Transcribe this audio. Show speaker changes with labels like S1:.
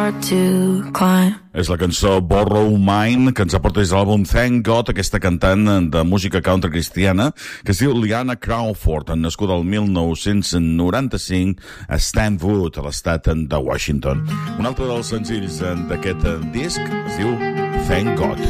S1: És la cançó Borrow Mine, que ens aporta des de l'àlbum Thank God, aquesta cantant de música country cristiana, que es diu Liana Crawford, nascuda el 1995 a Stanwood, a l'estat de Washington. Un altre dels senzills d'aquest disc es diu Thank God.